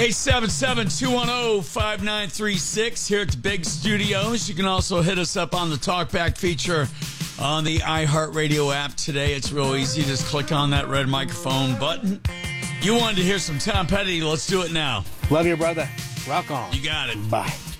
877-210-5936 here at the Big Studios. You can also hit us up on the Talkback feature on the iHeartRadio app today. It's real easy. Just click on that red microphone button. You wanted to hear some Tom Petty. Let's do it now. Love you, brother. Rock on. You got it. Bye.